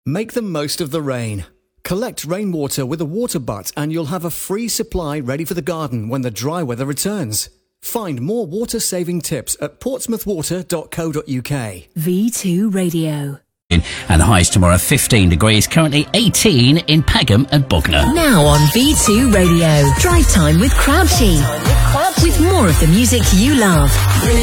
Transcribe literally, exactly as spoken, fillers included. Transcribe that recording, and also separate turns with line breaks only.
Make the most of the rain. Collect rainwater with a water butt and you'll have a free supply ready for the garden when the dry weather returns. Find more water-saving tips at portsmouth water dot co dot uk.
V two Radio.
And the highs tomorrow fifteen degrees, currently eighteen in Pagham and Bognor.
Now on V two Radio. Drive time with Crouchy. With more of the music you love.